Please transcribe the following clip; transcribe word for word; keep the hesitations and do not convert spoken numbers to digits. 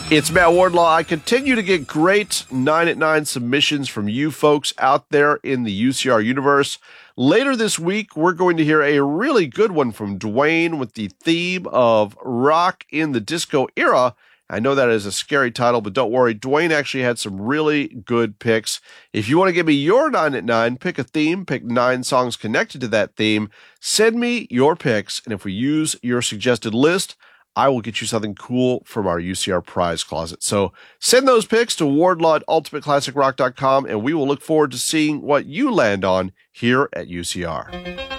It's Matt Wardlaw. I continue to get great nine at nine submissions from you folks out there in the U C R universe. Later this week, we're going to hear a really good one from Dwayne with the theme of rock in the disco era. I know that is a scary title, but don't worry. Dwayne actually had some really good picks. If you want to give me your nine at nine, pick a theme, pick nine songs connected to that theme, send me your picks, and if we use your suggested list, I will get you something cool from our U C R prize closet. So send those picks to wardlaw at ultimate classic rock dot com, and we will look forward to seeing what you land on here at U C R.